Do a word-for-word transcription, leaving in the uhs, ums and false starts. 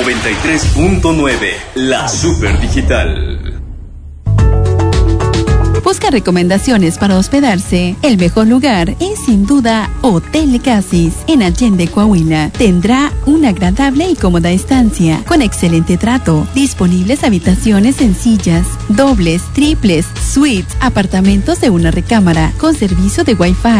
noventa y tres punto nueve, la Super Digital. Busca recomendaciones para hospedarse. El mejor lugar es sin duda Hotel Casis en Allende, Coahuila. Tendrá una agradable y cómoda estancia con excelente trato. Disponibles habitaciones sencillas, dobles, triples, suites, apartamentos de una recámara con servicio de Wi-Fi.